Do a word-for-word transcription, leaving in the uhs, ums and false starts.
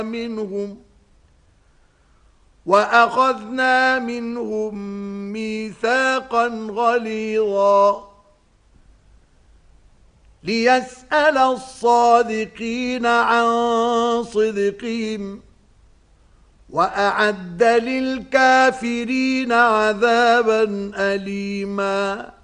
منهم وأخذنا منهم ميثاقا غليظا ليسأل الصادقين عن صدقهم وأعد للكافرين عذابا أليما